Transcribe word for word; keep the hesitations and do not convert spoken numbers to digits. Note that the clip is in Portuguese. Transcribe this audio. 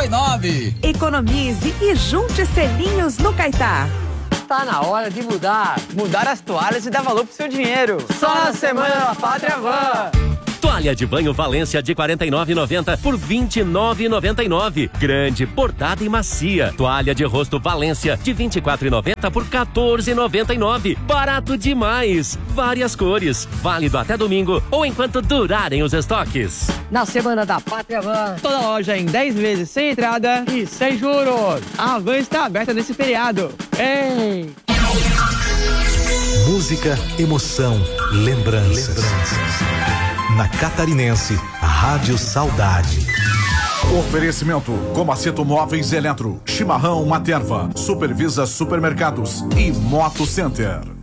noventa e nove. Economize e junte selinhos no Caetá. Tá na hora de mudar. Mudar as toalhas e dar valor pro seu dinheiro. Só na Semana da Pátria Van. Toalha de banho Valência de quarenta e nove reais e noventa centavos por vinte e nove reais e noventa e nove centavos. Grande, bordada e macia. Toalha de rosto Valência de vinte e quatro reais e noventa centavos por quatorze reais e noventa e nove centavos. Barato demais. Várias cores. Válido até domingo ou enquanto durarem os estoques. Na Semana da Pátria Van. Toda loja em dez vezes sem entrada e sem juros. A Van está aberta nesse feriado. Ei! Música, emoção, lembranças. lembranças. Na Catarinense, a Rádio Saudade. Oferecimento: Comaceto Móveis e Eletro, Chimarrão Materva, Supervisa Supermercados e Moto Center.